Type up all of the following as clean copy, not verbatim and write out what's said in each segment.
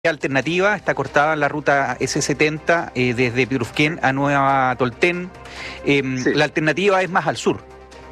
alternativa está cortada en la ruta S70 desde Pirufquén a Nueva Tolten. Sí. La alternativa es más al sur.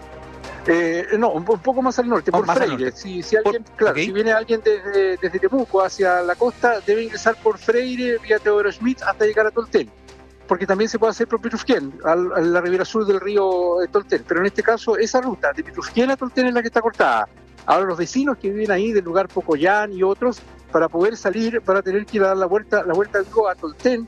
No, un poco más al norte, por más al Freire. norte. Si alguien, claro, okay. Si viene alguien desde Temuco hacia la costa, debe ingresar por Freire vía Teodoro Schmidt hasta llegar a Tolten, porque también se puede hacer por Pirufquén, a la ribera sur del río Tolten. Pero en este caso, esa ruta de Pirufquén a Tolten es la que está cortada. Ahora los vecinos que viven ahí del lugar Pocoyán y otros, para poder salir, para tener que ir a dar la vuelta a Tolten,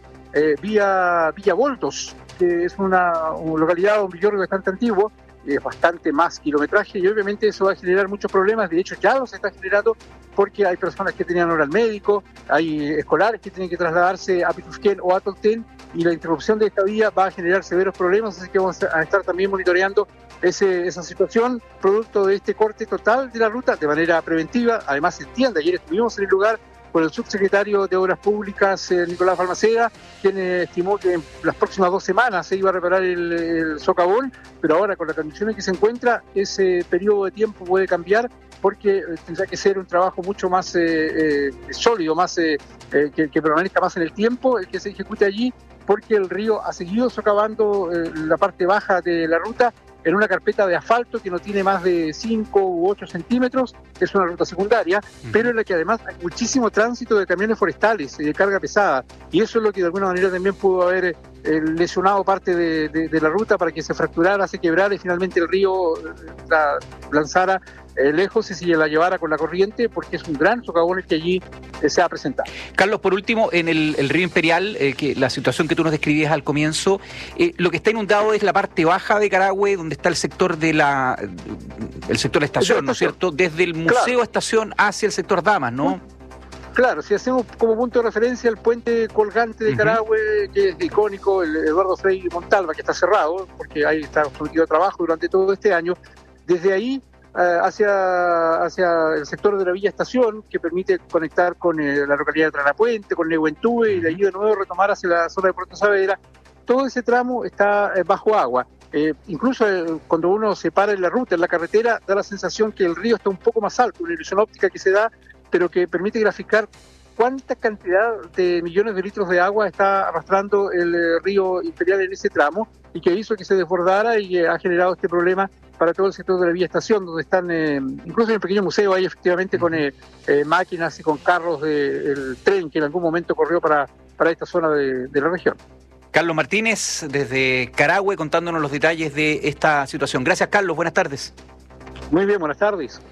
vía Villa Voltos, que es una localidad, un villorrio bastante antiguo, bastante más kilometraje, y obviamente eso va a generar muchos problemas. De hecho ya los está generando, porque hay personas que tenían hora al médico, hay escolares que tienen que trasladarse a Pirufquén o a Tolten, y la interrupción de esta vía va a generar severos problemas, así que vamos a estar también monitoreando esa situación, producto de este corte total de la ruta, de manera preventiva. Además se entiende, ayer estuvimos en el lugar con el subsecretario de Obras Públicas, Nicolás Balmaceda, quien estimó que en las próximas 2 semanas se iba a reparar el socavón, pero ahora con la condición en que se encuentra, ese periodo de tiempo puede cambiar, porque tendrá que ser un trabajo mucho más sólido, más que permanezca más en el tiempo, el que se ejecute allí, porque el río ha seguido socavando la parte baja de la ruta en una carpeta de asfalto que no tiene más de 5 u 8 centímetros, es una ruta secundaria, pero en la que además hay muchísimo tránsito de camiones forestales y de carga pesada, y eso es lo que de alguna manera también pudo haber lesionado parte de la ruta para que se fracturara, se quebrara y finalmente el río la lanzara lejos y se la llevara con la corriente, porque es un gran socavón el que allí se ha presentado. Carlos, por último, en el río Imperial, que la situación que tú nos describías al comienzo, lo que está inundado es la parte baja de Carahue, donde está el sector de el sector estación, ¿no es cierto? Desde el Museo Estación hacia el sector Damas, ¿no? Claro, si hacemos como punto de referencia el puente colgante de Carahue, que es icónico, el Eduardo Frei Montalva, que está cerrado, porque ahí está sometido a trabajo durante todo este año, desde ahí hacia el sector de la Villa Estación, que permite conectar con la localidad de Tranapuente, con Nehuentúe, y de allí de nuevo retomar hacia la zona de Puerto Saavedra. Todo ese tramo está bajo agua. Incluso cuando uno se para en la ruta, en la carretera, da la sensación que el río está un poco más alto, una ilusión óptica que se da, pero que permite graficar cuánta cantidad de millones de litros de agua está arrastrando el río Imperial en ese tramo, y que hizo que se desbordara y ha generado este problema para todo el sector de la Vía Estación, donde están, incluso en el pequeño museo, hay efectivamente con máquinas y con carros del tren que en algún momento corrió para esta zona de la región. Carlos Martínez, desde Carahue, contándonos los detalles de esta situación. Gracias, Carlos. Buenas tardes. Muy bien, buenas tardes.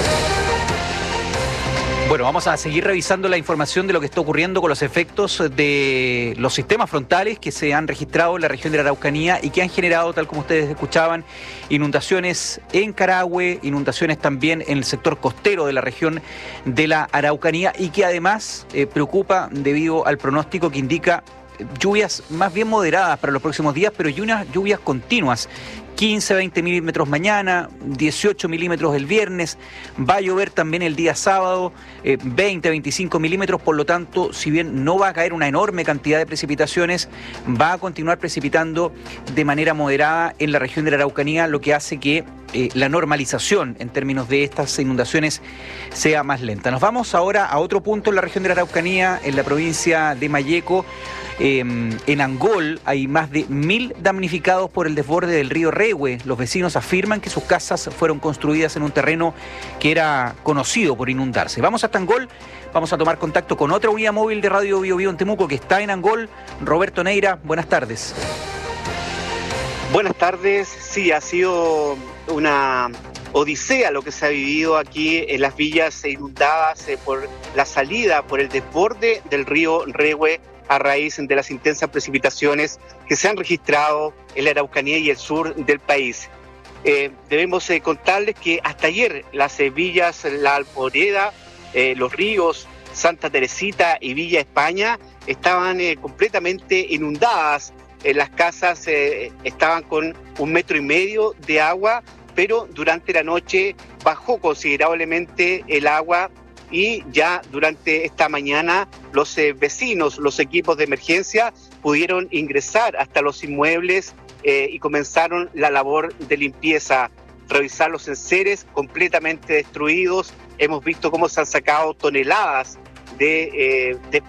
Bueno, vamos a seguir revisando la información de lo que está ocurriendo con los efectos de los sistemas frontales que se han registrado en la región de la Araucanía y que han generado, tal como ustedes escuchaban, inundaciones en Carahue, inundaciones también en el sector costero de la región de la Araucanía, y que además preocupa debido al pronóstico que indica lluvias más bien moderadas para los próximos días, pero y unas lluvias continuas. 15, 20 milímetros mañana, 18 milímetros el viernes, va a llover también el día sábado, 20, 25 milímetros, por lo tanto, si bien no va a caer una enorme cantidad de precipitaciones, va a continuar precipitando de manera moderada en la región de la Araucanía, lo que hace que la normalización en términos de estas inundaciones sea más lenta. Nos vamos ahora a otro punto en la región de la Araucanía, en la provincia de Malleco. En Angol hay más de 1.000 damnificados por el desborde del río Rehue. Los vecinos afirman que sus casas fueron construidas en un terreno que era conocido por inundarse. Vamos hasta Angol, vamos a tomar contacto con otra unidad móvil de Radio Bio Bio en Temuco que está en Angol. Roberto Neira, buenas tardes. Buenas tardes. Sí, ha sido una odisea lo que se ha vivido aquí en las villas inundadas por la salida, por el desborde del río Rehue, a raíz de las intensas precipitaciones que se han registrado en la Araucanía y el sur del país. Debemos contarles que hasta ayer las villas La Alboreda, Los Ríos, Santa Teresita y Villa España estaban completamente inundadas. Las casas estaban con 1,5 metros de agua, pero durante la noche bajó considerablemente el agua, y ya durante esta mañana los vecinos, los equipos de emergencia pudieron ingresar hasta los inmuebles y comenzaron la labor de limpieza, revisar los enseres completamente destruidos. Hemos visto cómo se han sacado toneladas de